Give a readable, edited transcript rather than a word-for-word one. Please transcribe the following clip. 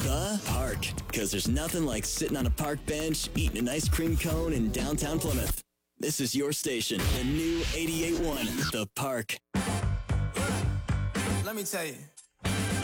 The Park. Because there's nothing like sitting on a park bench, eating an ice cream cone in downtown Plymouth. This is your station, the new 88.1, The Park. Let me tell you.